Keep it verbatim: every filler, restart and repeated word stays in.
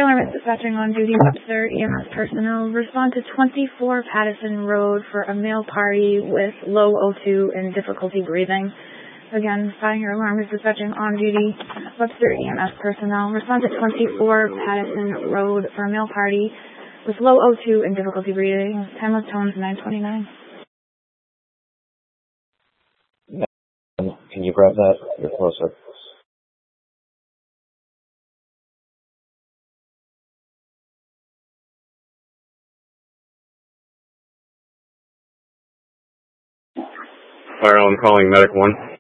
Alarm dispatching on duty, Webster E M S personnel. Respond to twenty-four Pattison Road for a male party with low O two and difficulty breathing. Again, fire alarm is dispatching on duty, Webster E M S personnel. Respond to twenty-four Pattison Road for a male party with low O two and difficulty breathing. Time of tones nine twenty-nine. Can you grab that? You're closer. Fire alarm calling medic one.